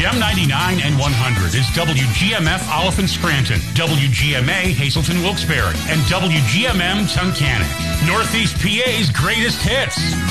FM 99 and 100 is WGMF Oliphant Scranton, WGMA Hazleton Wilkes-Barre, and WGMM Tunkhannock. Northeast PA's greatest hits.